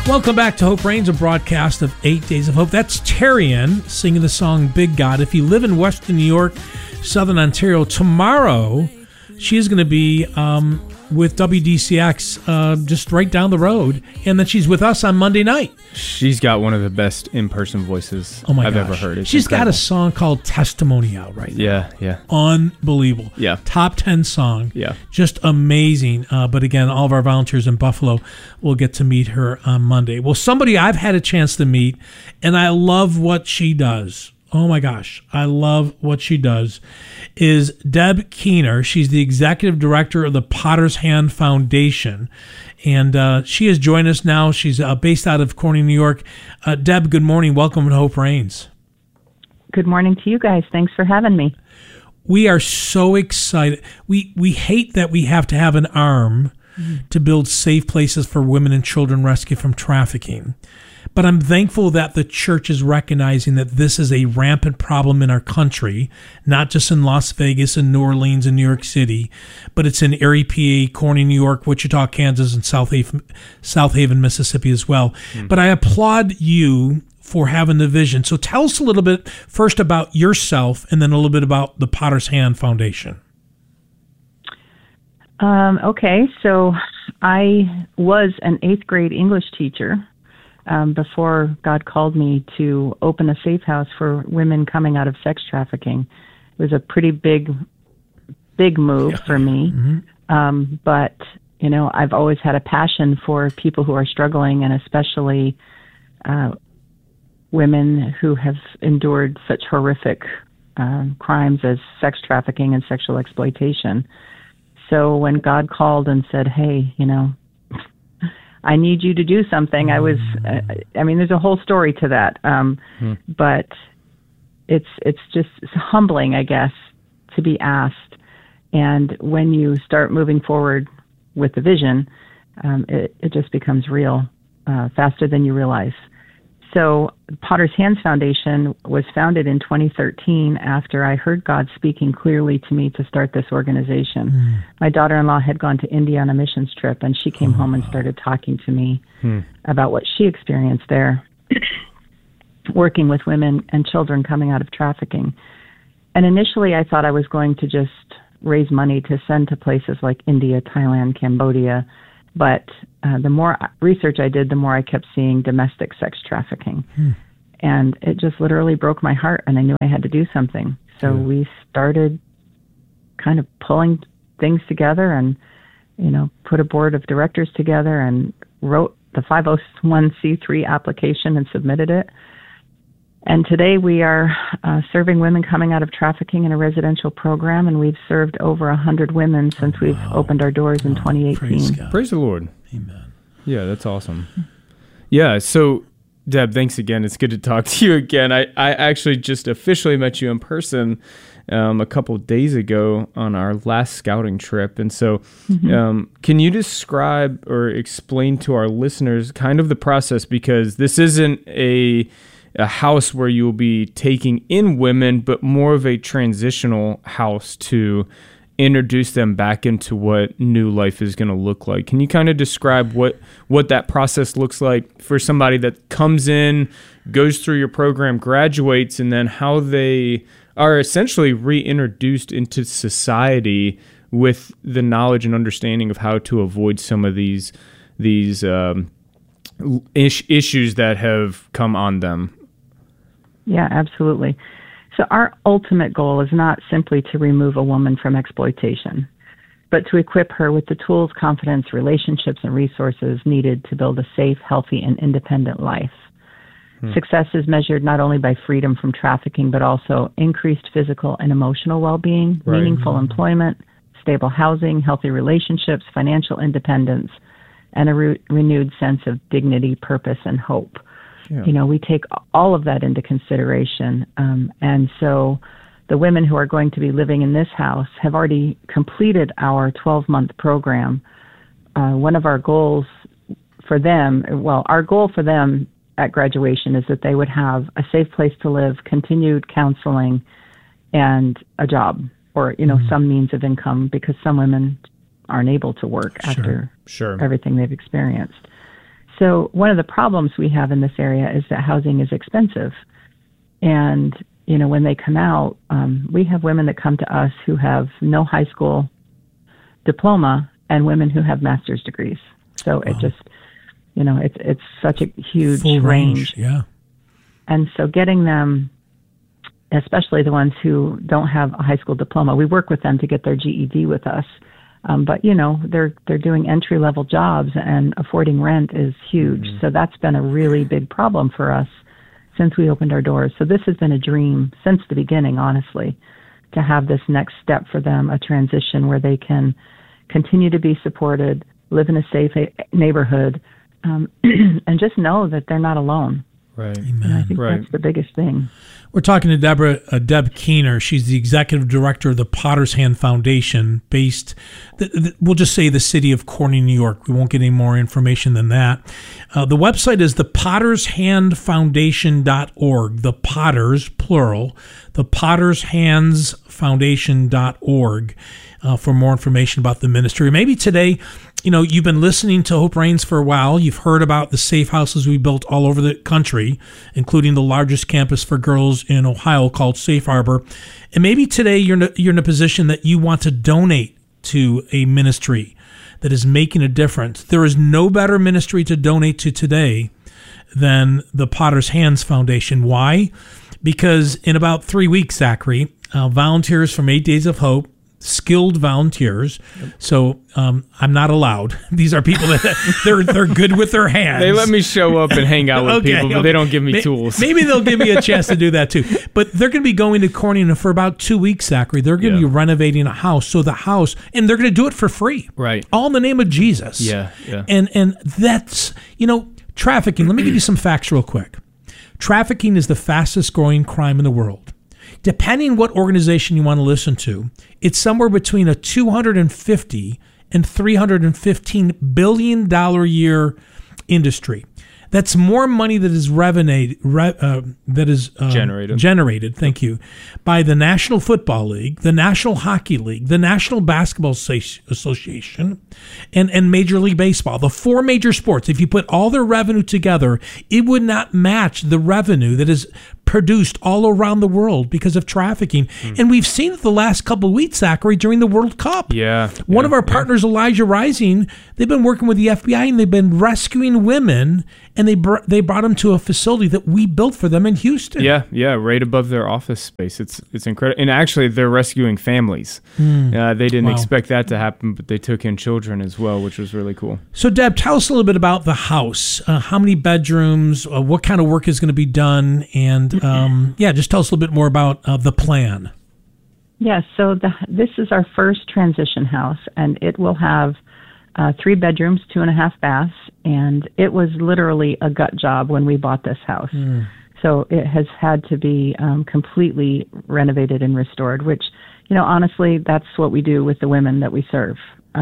Welcome back to Hope Reigns, a broadcast of 8 Days of Hope. That's Terrian singing the song Big God. If you live in Western New York, Southern Ontario, tomorrow she is going to be with WDCX just right down the road. And then she's with us on Monday night. She's got one of the best in-person voices I've ever heard. It's She's incredible. got a song called Testimony out right now. Yeah. Unbelievable. Yeah. Top 10 song. Yeah. Just amazing. But again, all of our volunteers in Buffalo will get to meet her on Monday. Well, somebody I've had a chance to meet, and I love what she does. Oh my gosh, I love what she does, is Deb Keener. She's the executive director of the Potter's Hand Foundation, and she has joined us now. She's based out of Corning, New York. Deb, good morning. Welcome to Hope Reigns. Good morning to you guys. Thanks for having me. We are so excited. We hate that we have to have an arm to build safe places for women and children rescued from trafficking. But I'm thankful that the church is recognizing that this is a rampant problem in our country, not just in Las Vegas and New Orleans and New York City, but it's in Erie, PA, Corning, New York, Wichita, Kansas, and South Haven, Mississippi as well. But I applaud you for having the vision. So tell us a little bit first about yourself and then a little bit about the Potter's Hand Foundation. Okay, so I was an 8th grade English teacher before God called me to open a safe house for women coming out of sex trafficking. It was a pretty big move for me. Mm-hmm. But, you know, I've always had a passion for people who are struggling, and especially women who have endured such horrific crimes as sex trafficking and sexual exploitation. So when God called and said, hey, you know, I need you to do something, I was, I mean, there's a whole story to that. But it's just humbling, I guess, to be asked. And when you start moving forward with the vision, it just becomes real faster than you realize. So Potter's Hands Foundation was founded in 2013 after I heard God speaking clearly to me to start this organization. My daughter-in-law had gone to India on a missions trip, and she came home and started talking to me about what she experienced there, working with women and children coming out of trafficking. And initially I thought I was going to just raise money to send to places like India, Thailand, Cambodia. But the more research I did, the more I kept seeing domestic sex trafficking. And it just literally broke my heart, and I knew I had to do something. So we started kind of pulling things together and, you know, put a board of directors together and wrote the 501c3 application and submitted it. And today we are serving women coming out of trafficking in a residential program, and we've served over 100 women since we've opened our doors in 2018. Praise the Lord. Amen. Yeah, that's awesome. Yeah, so Deb, thanks again. It's good to talk to you again. I actually just officially met you in person a couple of days ago on our last scouting trip. And so can you describe or explain to our listeners kind of the process? Because this isn't a house where you will be taking in women, but more of a transitional house to introduce them back into what new life is going to look like. Can you kind of describe what that process looks like for somebody that comes in, goes through your program, graduates, and then how they are essentially reintroduced into society with the knowledge and understanding of how to avoid some of these issues that have come on them? Yeah, absolutely. So our ultimate goal is not simply to remove a woman from exploitation, but to equip her with the tools, confidence, relationships, and resources needed to build a safe, healthy, and independent life. Success is measured not only by freedom from trafficking, but also increased physical and emotional well-being, meaningful employment, stable housing, healthy relationships, financial independence, and a renewed sense of dignity, purpose, and hope. Yeah. You know, we take all of that into consideration. And so the women who are going to be living in this house have already completed our 12-month program. One of our goals for them, our goal for them at graduation is that they would have a safe place to live, continued counseling, and a job or, you know, some means of income, because some women aren't able to work after everything they've experienced. So one of the problems we have in this area is that housing is expensive. And, when they come out, we have women that come to us who have no high school diploma and women who have master's degrees. So it just, it's such a huge full range. Yeah. And so getting them, especially the ones who don't have a high school diploma, we work with them to get their GED with us. But they're doing entry level jobs, and affording rent is huge. So that's been a really big problem for us since we opened our doors. So this has been a dream since the beginning, honestly, to have this next step for them, a transition where they can continue to be supported, live in a safe neighborhood, and just know that they're not alone. Right. And I think that's the biggest thing. We're talking to Deb Keener. She's the executive director of the Potter's Hand Foundation, based, we'll just say, the city of Corning, New York. We won't get any more information than that. The website is thepottershandfoundation.org. The Potters, plural, thepottershandsfoundation.org for more information about the ministry. Maybe today, you've been listening to Hope Reigns for a while. You've heard about the safe houses we built all over the country, including the largest campus for girls in Ohio called Safe Harbor. And maybe today you're in a position that you want to donate to a ministry that is making a difference. There is no better ministry to donate to today than the Potter's Hands Foundation. Why? Because in about 3 weeks, Zachary, volunteers from 8 Days of Hope, skilled volunteers. So I'm not allowed. These are people that they're good with their hands. They let me show up and hang out with people, but they don't give me tools. Maybe they'll give me a chance to do that too. But they're going to be going to Corning for about 2 weeks, Zachary. They're going to be renovating a house. So the house, and they're going to do it for free. Right. All in the name of Jesus. Yeah. And that's, trafficking. Let me give you some facts real quick. Trafficking is the fastest growing crime in the world. Depending what organization you want to listen to, it's somewhere between a $250 and $315 billion a year industry. That's more money that is generated. Thank you, by the National Football League, the National Hockey League, the National Basketball Association, and Major League Baseball. The four major sports. If you put all their revenue together, it would not match the revenue that is produced all around the world because of trafficking. And we've seen it the last couple of weeks, Zachary, during the World Cup. One of our partners, Elijah Rising, they've been working with the FBI, and they've been rescuing women, and they brought them to a facility that we built for them in Houston. Yeah, right above their office space. It's incredible. And actually, they're rescuing families. They didn't expect that to happen, but they took in children as well, which was really cool. So, Deb, tell us a little bit about the house. How many bedrooms? What kind of work is going to be done? And just tell us a little bit more about the plan. Yes, so this is our first transition house, and it will have 3 bedrooms, 2.5 baths, and it was literally a gut job when we bought this house. So it has had to be completely renovated and restored, which, honestly, that's what we do with the women that we serve.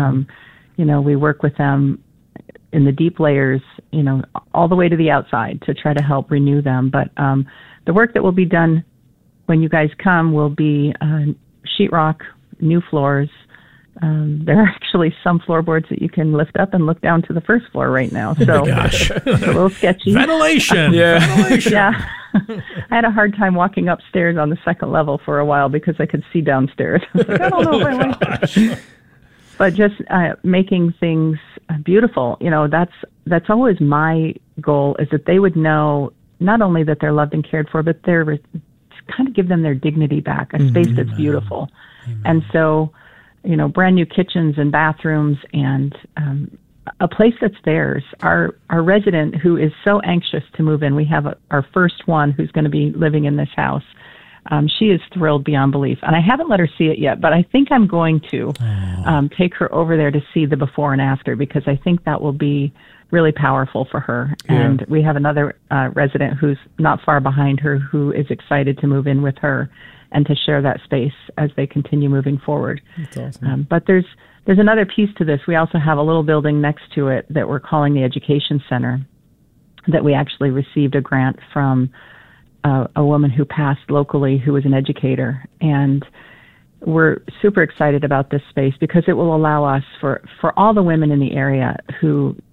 We work with them in the deep layers, all the way to the outside to try to help renew them. But the work that will be done when you guys come will be sheetrock, new floors. There are actually some floorboards that you can lift up and look down to the first floor right now. So gosh. It's a little sketchy. Ventilation. Ventilation. Yeah. I had a hard time walking upstairs on the second level for a while because I could see downstairs. I was like, I don't know if I like that. But just making things beautiful, that's always my goal, is that they would know not only that they're loved and cared for, but they're kind of give them their dignity back, a space that's beautiful. And so, brand new kitchens and bathrooms and a place that's theirs. Our resident who is so anxious to move in, we have our first one who's going to be living in this house. She is thrilled beyond belief. And I haven't let her see it yet, but I think I'm going to take her over there to see the before and after, because I think that will be really powerful for her. Yeah. And we have another resident who's not far behind her who is excited to move in with her and to share that space as they continue moving forward. That's awesome. But there's another piece to this. We also have a little building next to it that we're calling the Education Center, that we actually received a grant from a woman who passed locally who was an educator. And we're super excited about this space because it will allow us, for all the women in the area who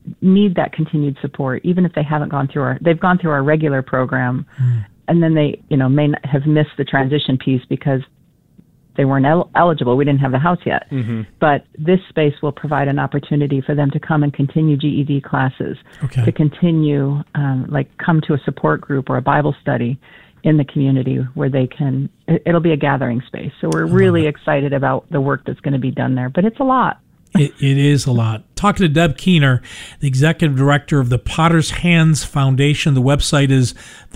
need that continued support, even if they haven't gone through they've gone through our regular program, and then they, may not have missed the transition piece because they weren't eligible. We didn't have the house yet. But this space will provide an opportunity for them to come and continue GED classes, to continue, come to a support group or a Bible study in the community where they can, it'll be a gathering space. So we're really excited about the work that's going to be done there, but it's a lot. It is a lot. Talking to Deb Keener, the executive director of the Potter's Hands Foundation. The website is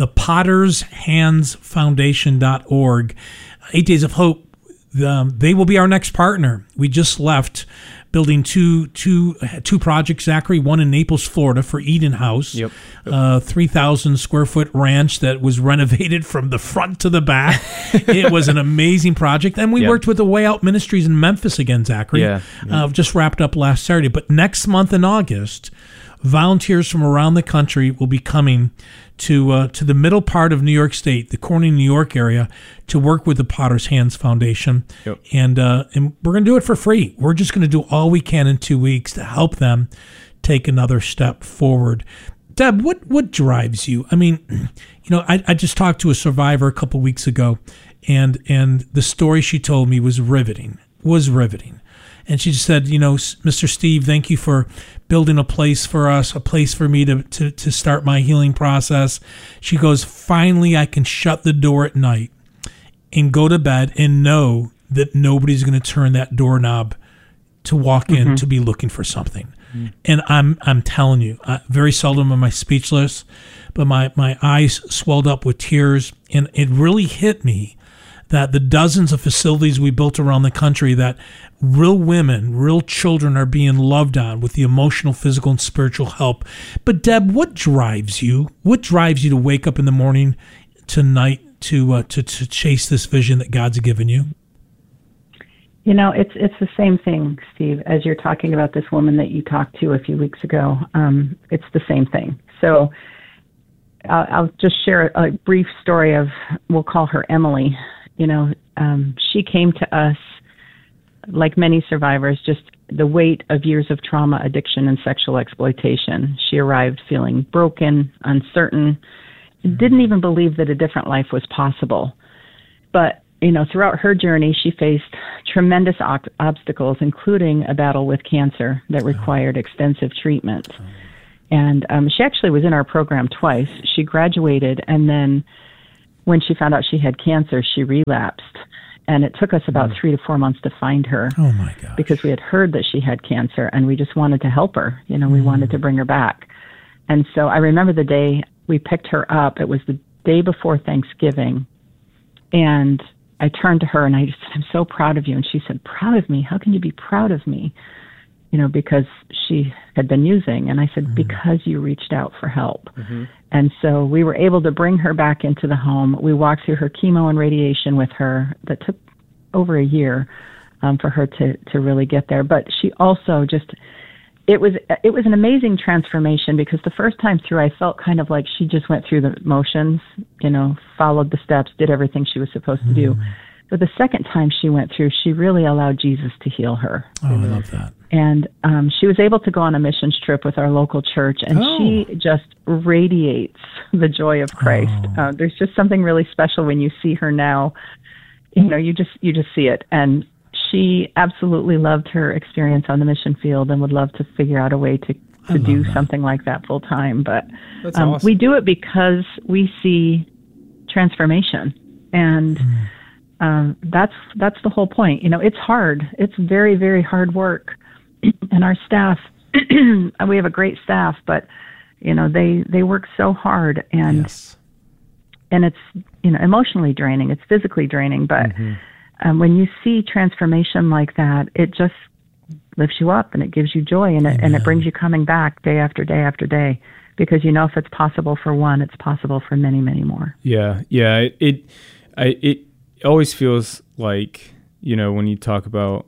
thepottershandsfoundation.org. 8 Days of Hope, they will be our next partner. We just left building two projects, Zachary, one in Naples, Florida for Eden House, 3,000 square foot ranch that was renovated from the front to the back. It was an amazing project. And we worked with the Way Out Ministries in Memphis again, Zachary. Just wrapped up last Saturday. But next month in August, volunteers from around the country will be coming to the middle part of New York State, the Corning, New York area, to work with the Potter's Hands Foundation. And we're going to do it for free. We're just going to do all we can in 2 weeks to help them take another step forward. Deb, what drives you? I mean, I just talked to a survivor a couple weeks ago, and the story she told me was riveting. And she just said, Mr. Steve, thank you for building a place for us, a place for me to start my healing process. She goes, finally, I can shut the door at night and go to bed and know that nobody's going to turn that doorknob to walk in to be looking for something. And I'm telling you, very seldom am I speechless, but my eyes swelled up with tears, and it really hit me that the dozens of facilities we built around the country, that real women, real children are being loved on with the emotional, physical, and spiritual help. But Deb, what drives you? What drives you to wake up in the morning, tonight, to chase this vision that God's given you? It's the same thing, Steve, as you're talking about this woman that you talked to a few weeks ago. It's the same thing. So I'll just share a brief story of, we'll call her Emily. She came to us, like many survivors, just the weight of years of trauma, addiction, and sexual exploitation. She arrived feeling broken, uncertain, didn't even believe that a different life was possible. But, throughout her journey, she faced tremendous obstacles, including a battle with cancer that required extensive treatment. And she actually was in our program twice. She graduated, and then when she found out she had cancer, she relapsed. And it took us about 3 to 4 months to find her. Oh, my gosh. Because we had heard that she had cancer, and we just wanted to help her. We wanted to bring her back. And so I remember the day we picked her up. It was the day before Thanksgiving. And I turned to her, and I just said, I'm so proud of you. And she said, proud of me? How can you be proud of me? Because she had been using. And I said, because you reached out for help. And so we were able to bring her back into the home. We walked through her chemo and radiation with her. That took over a year for her to really get there. But she also it was an amazing transformation, because the first time through, I felt kind of like she just went through the motions, followed the steps, did everything she was supposed to do. But the second time she went through, she really allowed Jesus to heal her. Oh, I love that. And she was able to go on a missions trip with our local church, and she just radiates the joy of Christ. There's just something really special when you see her now. You just see it. And she absolutely loved her experience on the mission field and would love to figure out a way to do something like that full time. But that's awesome. We do it because we see transformation, and that's the whole point. It's hard. It's very, very hard work. And our staff, we have a great staff, but they work so hard, and and it's emotionally draining. It's physically draining, but when you see transformation like that, it just lifts you up, and it gives you joy, and it brings you coming back day after day after day, because if it's possible for one, it's possible for many, many more. Yeah. It always feels like when you talk about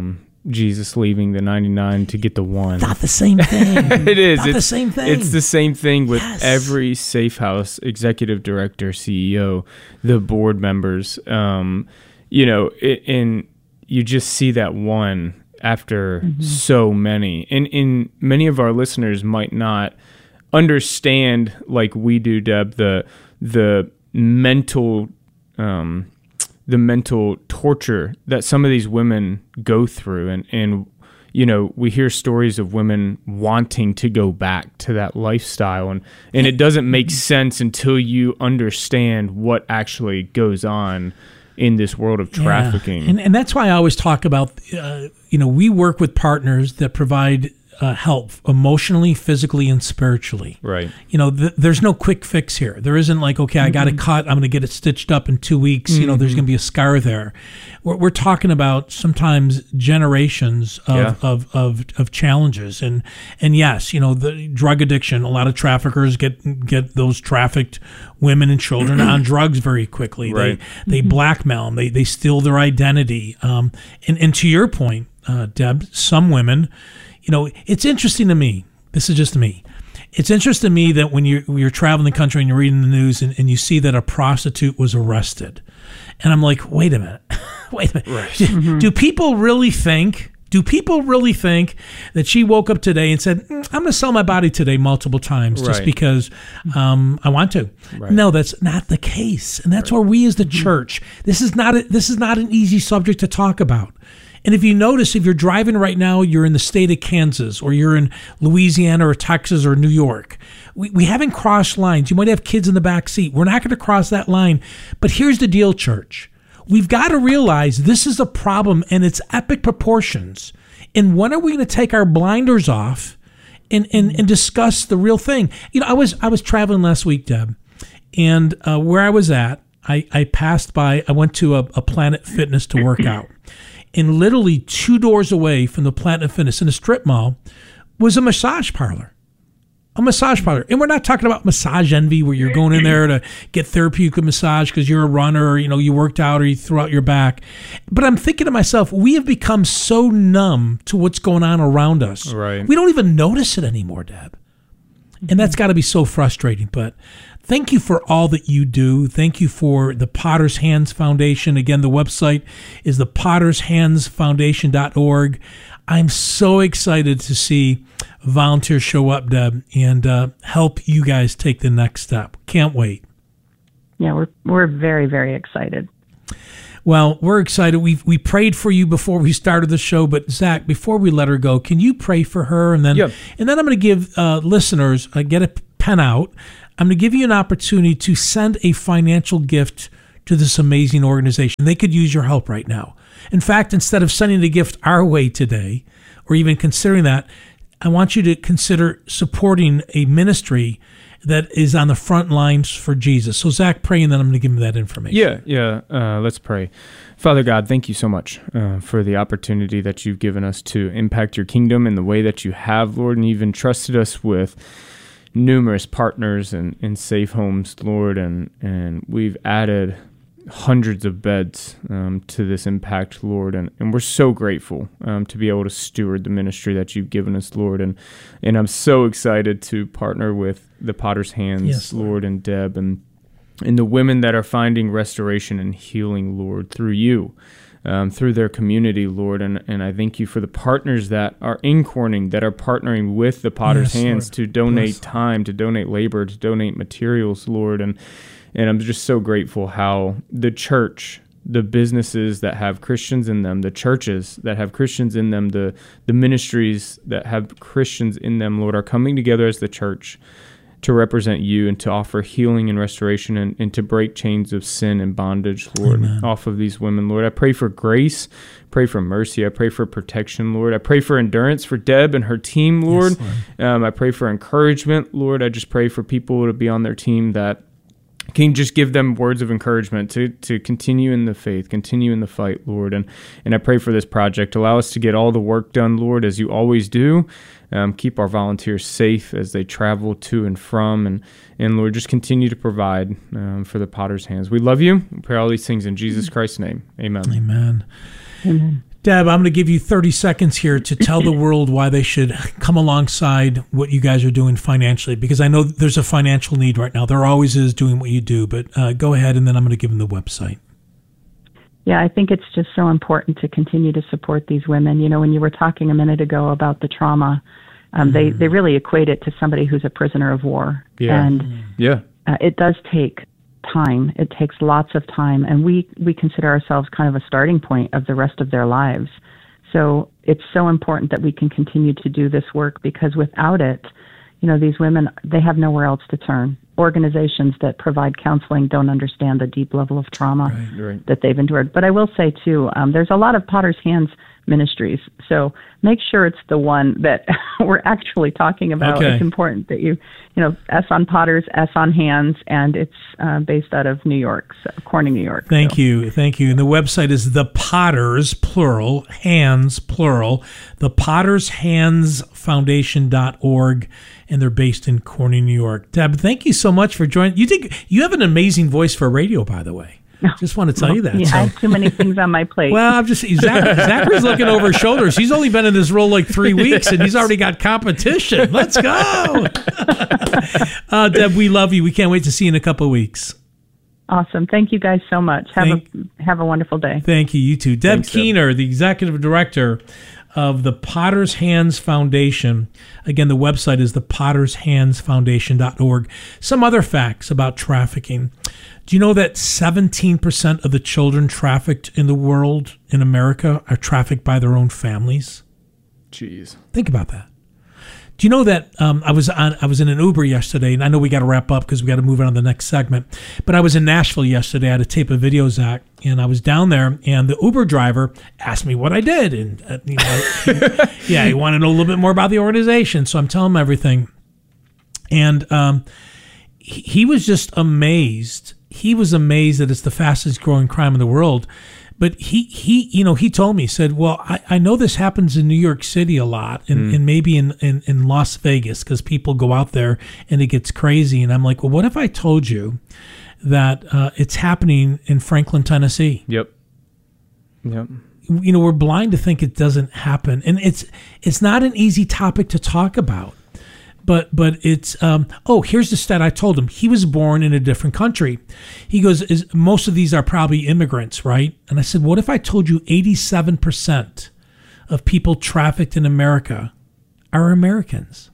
Jesus leaving the 99 to get the one. Not the same thing. It is. Not the same thing. It's the same thing with every Safe House executive director, CEO, the board members. And you just see that one after so many. And many of our listeners might not understand like we do, Deb, the mental torture that some of these women go through. And you know, we hear stories of women wanting to go back to that lifestyle, and it doesn't make sense until you understand what actually goes on in this world of trafficking. Yeah. And that's why I always talk about, we work with partners that provide help emotionally, physically, and spiritually. Right. There's no quick fix here. There isn't like, okay, I got it cut, I'm going to get it stitched up in 2 weeks. There's going to be a scar there. We're talking about sometimes generations of challenges. And yes, the drug addiction, a lot of traffickers get those trafficked women and children on drugs very quickly. Right. They blackmail them. They steal their identity. And to your point, Deb, some women, it's interesting to me. This is just me. It's interesting to me that when you're traveling the country and you're reading the news and you see that a prostitute was arrested. And I'm like, wait a minute. Right. Do people really think that she woke up today and said, I'm going to sell my body today multiple times just because I want to? Right. No, that's not the case. And that's where we as the church, this is not an easy subject to talk about. And if you notice, if you're driving right now, you're in the state of Kansas, or you're in Louisiana or Texas or New York. We haven't crossed lines. You might have kids in the back seat. We're not going to cross that line. But here's the deal, church. We've got to realize this is a problem, and it's epic proportions. And when are we going to take our blinders off and discuss the real thing? I was traveling last week, Deb, and where I was at, I passed by. I went to a Planet Fitness to work out. And literally 2 doors away from the Planet Fitness in a strip mall was a massage parlor. And we're not talking about massage envy where you're going in there to get therapeutic massage because you're a runner or, you worked out or you threw out your back. But I'm thinking to myself, we have become so numb to what's going on around us. Right. We don't even notice it anymore, Deb. And that's got to be so frustrating. But thank you for all that you do. Thank you for the Potter's Hands Foundation. Again, the website is the pottershandsfoundation.org. I'm so excited to see volunteers show up, Deb, and help you guys take the next step. Can't wait. Yeah, we're very, very excited. Well, we're excited. We prayed for you before we started the show, but Zach, before we let her go, can you pray for her? And then I'm going to give listeners, get a pen out. I'm going to give you an opportunity to send a financial gift to this amazing organization. They could use your help right now. In fact, instead of sending the gift our way today, or even considering that, I want you to consider supporting a ministry that is on the front lines for Jesus. So Zach, pray, and then I'm going to give him that information. Let's pray. Father God, thank you so much for the opportunity that you've given us to impact your kingdom in the way that you have, Lord, and you've entrusted us with numerous partners and safe homes, Lord, and we've added hundreds of beds to this impact, Lord, and we're so grateful to be able to steward the ministry that you've given us, Lord, and I'm so excited to partner with the Potter's Hands, yes, Lord, and Deb, and the women that are finding restoration and healing, Lord, through you, through their community, Lord, and I thank you for the partners that are in Corning, that are partnering with the Potter's Hands, Lord, to donate time, to donate labor, to donate materials, Lord, and I'm just so grateful how the church, the businesses that have Christians in them, the churches that have Christians in them, the ministries that have Christians in them, Lord, are coming together as the church to represent you and to offer healing and restoration and to break chains of sin and bondage, Lord, Amen, off of these women, Lord. I pray for grace, pray for mercy, I pray for protection, Lord. I pray for endurance for Deb and her team, Lord. Yes, Lord. I pray for encouragement, Lord. I just pray for people to be on their team that can just give them words of encouragement to continue in the faith, continue in the fight, Lord. And I pray for this project. Allow us to get all the work done, Lord, as you always do. Keep our volunteers safe as they travel to and from. And Lord, just continue to provide for the Potter's Hands. We love you. We pray all these things in Jesus Christ's name. Amen. Amen. Amen. Deb, I'm going to give you 30 seconds here to tell the world why they should come alongside what you guys are doing financially, because I know there's a financial need right now. There always is doing what you do, but go ahead, and then I'm going to give them the website. Yeah, I think it's just so important to continue to support these women. You know, when you were talking a minute ago about the trauma, they really equate it to somebody who's a prisoner of war. Yeah. And yeah. It does take time. It takes lots of time. And we consider ourselves kind of a starting point of the rest of their lives. So it's so important that we can continue to do this work, because without it, you know, these women, they have nowhere else to turn. Organizations that provide counseling don't understand the deep level of trauma that they've endured. But I will say, too, there's a lot of Potter's Hands ministries. So make sure it's the one that we're actually talking about. Okay. It's important that you know, S on Potters, S on Hands, and it's based out of New York, so Corning, New York. Thank you. And the website is The Potters, plural, Hands, plural, The Potters Hands Foundation.org, and they're based in Corning, New York. Deb, thank you so much for joining. You have an amazing voice for radio, by the way. Just want to tell you that. Yeah, I have too many things on my plate. Well, I'm just Zachary's looking over his shoulders. He's only been in this role like 3 weeks, and he's already got competition. Let's go, Deb. We love you. We can't wait to see you in a couple of weeks. Awesome. Thank you guys so much. Have a wonderful day. Thank you. You too. Deb Thanks, Keener, the executive director of the Potter's Hands Foundation. Again, the website is thepottershandsfoundation.org. Some other facts about trafficking. Do you know that 17% of the children trafficked in the world, in America, are trafficked by their own families? Jeez. Think about that. Do you know that I was in an Uber yesterday, and I know we got to wrap up because we got to move on to the next segment. But I was in Nashville yesterday. I had to tape a video, Zach, and I was down there, and the Uber driver asked me what I did, and he wanted to know a little bit more about the organization. So I'm telling him everything, and he was just amazed. He was amazed that it's the fastest growing crime in the world. But he told me, he said, well, I know this happens in New York City a lot and maybe in Las Vegas, because people go out there and it gets crazy. And I'm like, well, what if I told you that it's happening in Franklin, Tennessee? Yep. You know, we're blind to think it doesn't happen. And it's not an easy topic to talk about. But it's here's the stat I told him. He was born in a different country. He goes, most of these are probably immigrants, right? And I said, what if I told you 87% of people trafficked in America are Americans?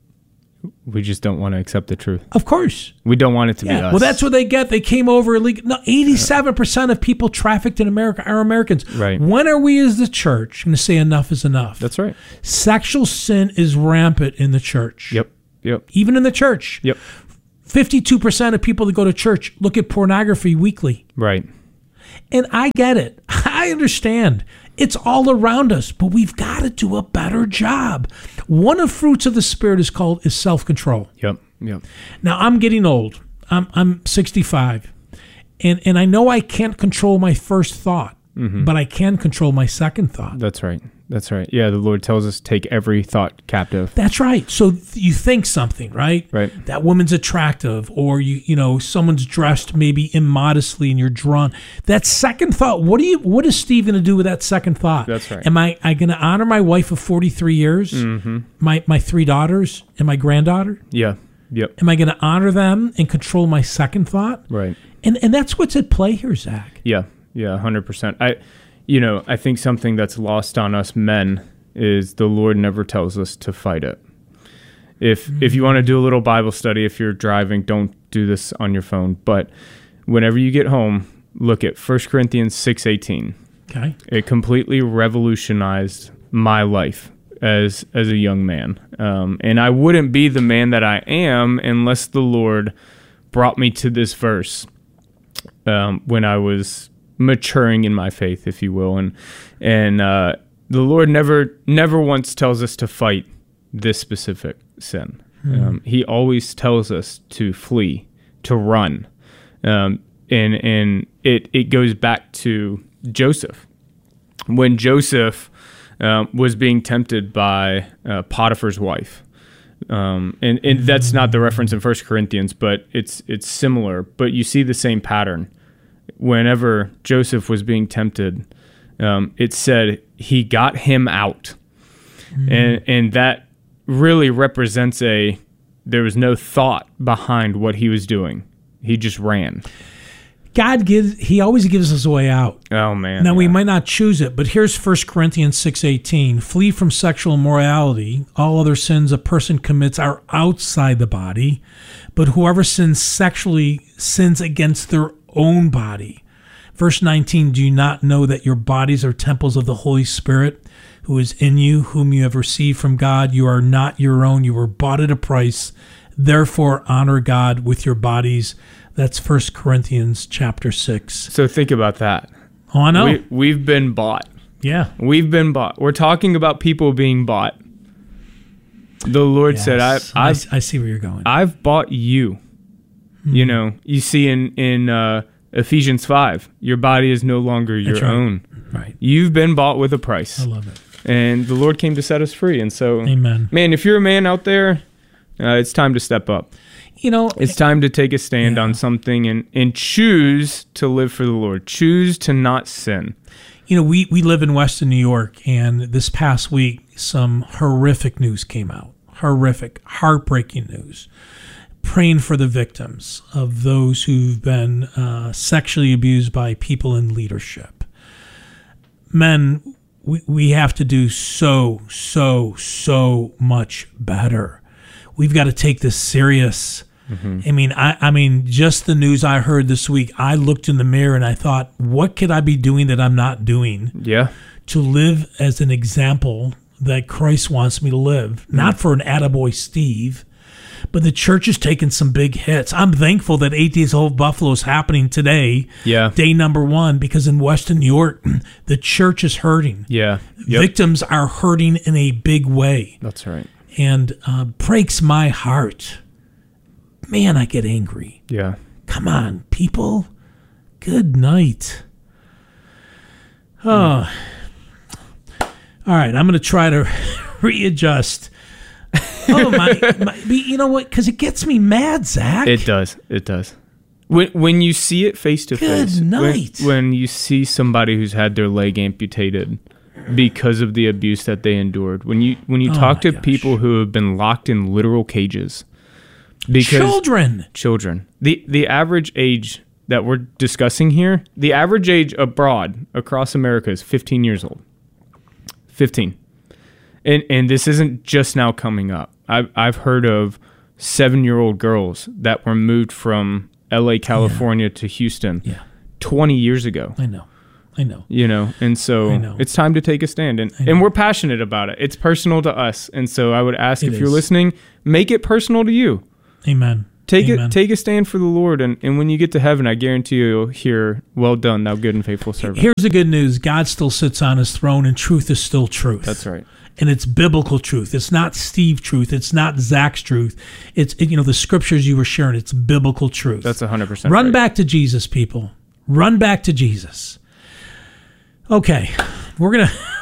We just don't want to accept the truth. Of course. We don't want it to be us. Well, that's what they get. They came over illegal. No, 87% of people trafficked in America are Americans. Right. When are we as the church going to say enough is enough? That's right. Sexual sin is rampant in the church. Yep. Even in the church. Yep. 52% of people that go to church look at pornography weekly. Right. And I get it. I understand. It's all around us, but we've got to do a better job. One of the fruits of the Spirit is self-control. Yep. Now, I'm getting old. I'm 65. And I know I can't control my first thought, but I can control my second thought. That's right. Yeah, the Lord tells us take every thought captive. That's right. So you think something, right? Right. That woman's attractive, or you know, someone's dressed maybe immodestly and you're drawn. That second thought, what is Steve going to do with that second thought? That's right. Am I going to honor my wife of 43 years? My 3 daughters and my granddaughter? Yeah. Yep. Am I going to honor them and control my second thought? Right. And that's what's at play here, Zach. Yeah, 100%. I think something that's lost on us men is the Lord never tells us to fight it. If you want to do a little Bible study, if you're driving, don't do this on your phone. But whenever you get home, look at 1 Corinthians 6:18. Okay. It completely revolutionized my life as a young man. And I wouldn't be the man that I am unless the Lord brought me to this verse when I was maturing in my faith, if you will, and the Lord never once tells us to fight this specific sin. He always tells us to flee, to run, and it goes back to Joseph. When Joseph was being tempted by Potiphar's wife, and that's not the reference in 1 Corinthians, but it's similar. But you see the same pattern. Whenever Joseph was being tempted, it said he got him out. And that really represents there was no thought behind what he was doing. He just ran. He always gives us a way out. Oh, man. Now, we might not choose it, but here's 1 Corinthians 6:18. Flee from sexual immorality. All other sins a person commits are outside the body, but whoever sins sexually sins against their own body. Verse 19, do you not know that your bodies are temples of the Holy Spirit who is in you, whom you have received from God? You are not your own. You were bought at a price. Therefore, honor God with your bodies. That's 1 Corinthians chapter 6. So think about that. Oh, I know. We've been bought. Yeah. We've been bought. We're talking about people being bought. The Lord said, I see where you're going. I've bought you. Mm-hmm. You know, you see in Ephesians 5, your body is no longer your own. Right. You've been bought with a price. I love it. And the Lord came to set us free. And so, amen. Man, if you're a man out there, it's time to step up. You know, it's time to take a stand on something and choose to live for the Lord. Choose to not sin. You know, we live in Western New York, and this past week, some horrific news came out. Horrific, heartbreaking news. Praying for the victims of those who've been sexually abused by people in leadership. Men, we have to do so much better. We've got to take this serious. Mm-hmm. I mean, just the news I heard this week, I looked in the mirror and I thought, what could I be doing that I'm not doing? Yeah. To live as an example that Christ wants me to live. Mm-hmm. Not for an attaboy Steve, but the church is taking some big hits. I'm thankful that 8 Days of Hope Buffalo is happening today. Yeah. Day number 1, because in Western New York, the church is hurting. Yeah. Yep. Victims are hurting in a big way. That's right. And breaks my heart. Man, I get angry. Yeah. Come on, people. Good night. Oh. All right, I'm going to try to readjust. Oh, my, you know what? Because it gets me mad, Zach. It does. It does. When you see it face to face. Good night. When you see somebody who's had their leg amputated because of the abuse that they endured. When you talk to people who have been locked in literal cages. Children. The average age that we're discussing here, the average age abroad across America is 15 years old. 15. And this isn't just now coming up. I've heard of 7-year-old girls that were moved from LA, California to Houston 20 years ago. I know. You know, and so it's time to take a stand. And we're passionate about it. It's personal to us. And so I would ask if you're listening, make it personal to you. Amen. Take a stand for the Lord. And when you get to heaven, I guarantee you'll hear, well done, thou good and faithful servant. Here's the good news. God still sits on his throne and truth is still truth. That's right. And it's biblical truth. It's not Steve truth. It's not Zach's truth. It's the scriptures you were sharing. It's biblical truth. That's 100% Run back to Jesus, people. Run back to Jesus. Okay, we're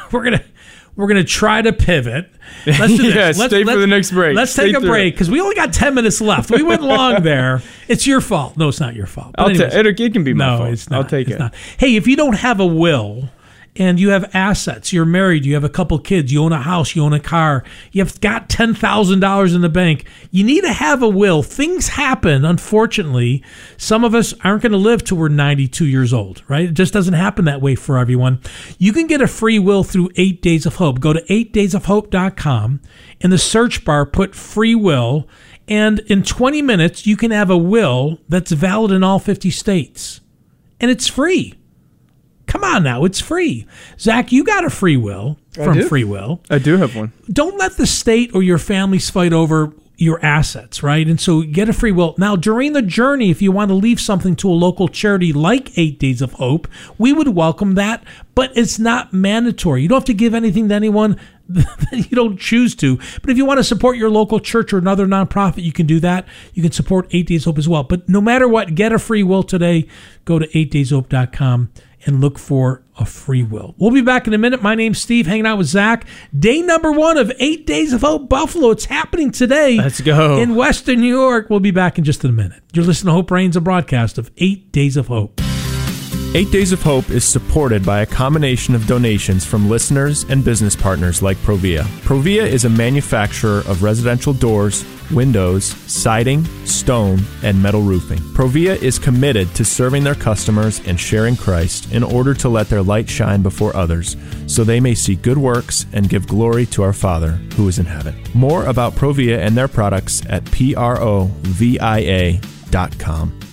gonna try to pivot. Let's do this. Stay for the next break. Let's take a break because we only got 10 minutes left. We went long there. It's your fault. No, it's not your fault. It can be my fault. No, it's not. I'll take it. Not. Hey, if you don't have a will and you have assets, you're married, you have a couple kids, you own a house, you own a car, you've got $10,000 in the bank, you need to have a will. Things happen, unfortunately. Some of us aren't going to live till we're 92 years old, right? It just doesn't happen that way for everyone. You can get a free will through 8 Days of Hope. Go to 8daysofhope.com. In the search bar, put free will, and in 20 minutes, you can have a will that's valid in all 50 states. And it's free. Come on now, it's free. Zach, you got a free will from Free Will. I do have one. Don't let the state or your families fight over your assets, right? And so get a free will. Now, during the journey, if you want to leave something to a local charity like 8 Days of Hope, we would welcome that, but it's not mandatory. You don't have to give anything to anyone that you don't choose to. But if you want to support your local church or another nonprofit, you can do that. You can support 8 Days of Hope as well. But no matter what, get a free will today. Go to 8dayshope.com. and look for a free will. We'll be back in a minute. My name's Steve, hanging out with Zach. Day number 1 of 8 Days of Hope Buffalo. It's happening today. Let's go. In Western New York. We'll be back in just a minute. You're listening to Hope Reigns, a broadcast of 8 Days of Hope. 8 Days of Hope is supported by a combination of donations from listeners and business partners like Provia. Provia is a manufacturer of residential doors, windows, siding, stone, and metal roofing. Provia is committed to serving their customers and sharing Christ in order to let their light shine before others, so they may see good works and give glory to our Father who is in heaven. More about Provia and their products at provia.com.